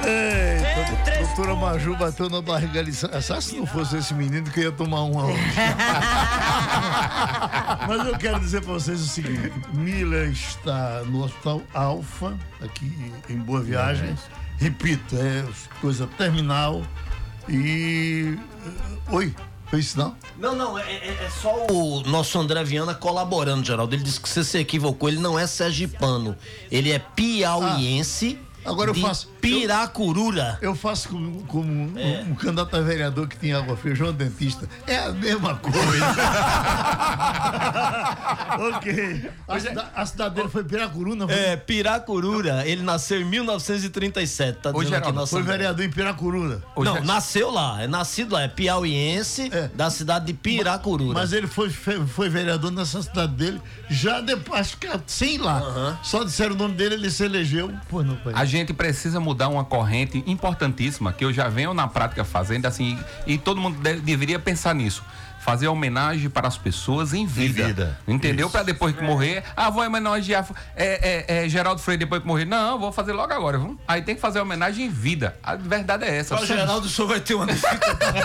Eita, doutora Maju bateu na barriga ali. Só se não fosse esse menino que eu ia tomar uma hoje. Mas eu quero dizer para vocês o seguinte: Mila está no Hospital Alfa, aqui em Boa Viagem. Repito, é coisa terminal. E. Oi? Foi isso não? Não, é só o nosso André Viana colaborando, Geraldo. Ele disse que você se equivocou, ele não é sergipano, ele é piauiense. Agora eu faço. Piracurura. Eu faço como um candidato a vereador que tinha água fria, João Dentista. É a mesma coisa. Ok. A cidade dele foi Piracuruna. Piracurura. Ele nasceu em 1937. Tá dizendo Geraldo, aqui nossa... foi vereador em Piracuruna. Não, nasceu lá. É nascido lá. É piauiense da cidade de Piracurura. Mas ele foi vereador nessa cidade dele já depois, acho que sem ir lá. Só disseram o nome dele, ele se elegeu. Pô, não, a gente precisa mudar uma corrente importantíssima que eu já venho na prática fazendo assim, e todo mundo deveria pensar nisso. Fazer homenagem para as pessoas em vida. Entendeu? Para depois que morrer, vou homenagear Geraldo Freire depois que morrer. Não, vou fazer logo agora. Viu? Aí tem que fazer homenagem em vida. A verdade é essa. O Geraldo só vai ter uma dificuldade.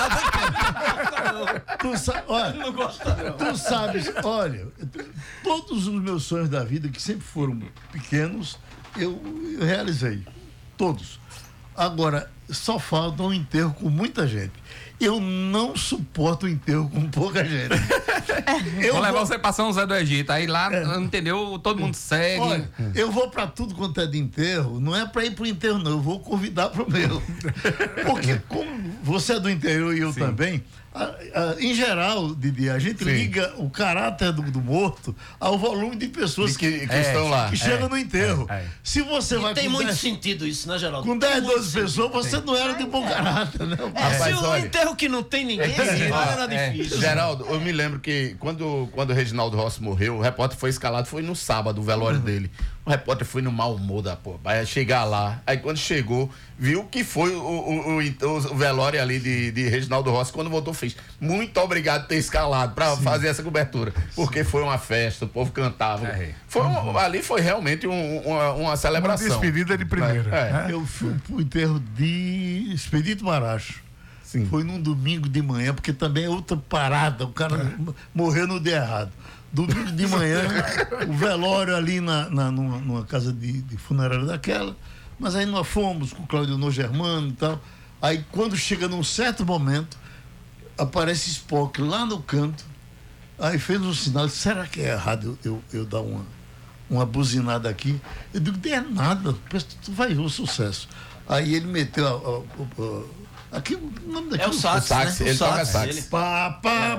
Tu sabes, olha, todos os meus sonhos da vida, que sempre foram pequenos, eu realizei. Todos. Agora, só falta um enterro com muita gente. Eu não suporto o enterro com pouca gente. Vou levar você pra São José do Egito. Aí lá, entendeu? Todo mundo segue. Olha, eu vou pra tudo quanto é de enterro. Não é pra ir pro enterro, não. Eu vou convidar pro meu. Porque como você é do interior e eu também, em geral, Didi, a gente liga o caráter do morto ao volume de pessoas que estão lá. Que chegam no enterro. Se você vai tem muito sentido isso, né, Geraldo? Com 10, 12 pessoas, você não era de bom caráter, né? Se o enterro que não tem ninguém, era difícil. Geraldo, eu me lembro que quando o Reginaldo Rossi morreu, o repórter foi escalado, foi no sábado, o velório dele. O repórter foi no mau humor da porra. Vai chegar lá. Aí quando chegou, viu que foi o velório ali de Reginaldo Rossi. Quando voltou, fez: muito obrigado por ter escalado pra fazer essa cobertura. Porque foi uma festa, o povo cantava. Ali foi realmente uma celebração. Uma despedida de primeira. Eu fui pro enterro de Expedito Maracho. Sim. Foi num domingo de manhã, porque também é outra parada. O cara morreu no dia errado. Domingo de manhã, o velório ali numa casa de funerária daquela. Mas aí nós fomos com o Claudio Germano e tal. Aí quando chega num certo momento, aparece Spock lá no canto. Aí fez um sinal. Será que é errado eu dar uma buzinada aqui? Eu digo: não é nada, tu vai ver o sucesso. Aí ele meteu aqui o nome daquilo. É o sax, né? Ele toca sax. Pá.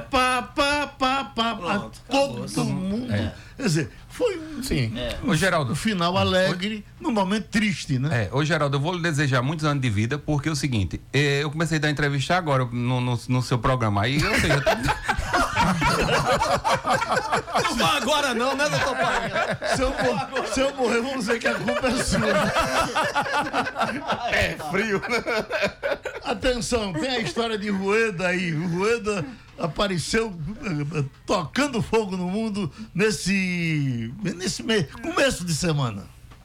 Pronto, todo mundo. Quer dizer, foi Ô, Geraldo, um final alegre, num momento triste, né? Ô, Geraldo, eu vou lhe desejar muitos anos de vida, porque é o seguinte, eu comecei a dar entrevista agora no seu programa, aí, ou seja... Não vai agora não, né, doutor Painha? Se eu morrer, vamos dizer que a culpa é sua. É frio. Atenção, tem a história de Rueda aí. O Rueda apareceu tocando fogo no mundo nesse começo de semana.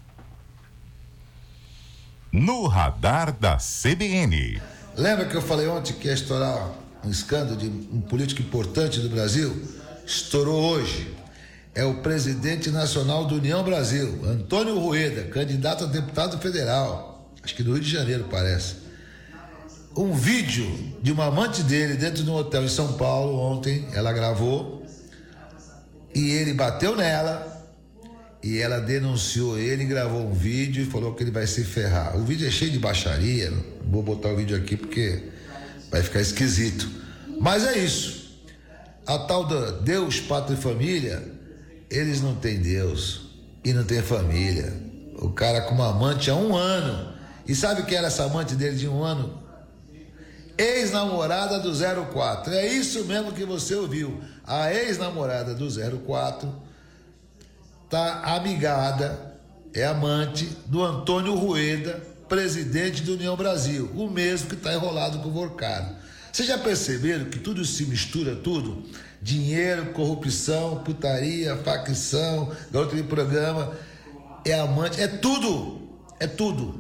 No radar da CBN. Lembra que eu falei ontem que ia estourar um escândalo de um político importante do Brasil? Estourou hoje. É o presidente nacional do União Brasil, Antônio Rueda, candidato a deputado federal, acho que do Rio de Janeiro, parece. Um vídeo de uma amante dele dentro de um hotel em São Paulo ontem, ela gravou, e ele bateu nela, e ela denunciou ele, gravou um vídeo e falou que ele vai se ferrar. O vídeo é cheio de baixaria, não vou botar o vídeo aqui porque vai ficar esquisito. Mas é isso. A tal da Deus, Pátria e Família, eles não têm Deus e não têm família. O cara com uma amante há 1 ano. E sabe quem era essa amante dele de 1 ano? Ex-namorada do 04. É isso mesmo que você ouviu. A ex-namorada do 04 tá amigada, é amante do Antônio Rueda, presidente do União Brasil, o mesmo que está enrolado com o Vorcado. Vocês já perceberam que tudo se mistura, tudo? Dinheiro, corrupção, putaria, facção, garota de programa, é amante, é tudo.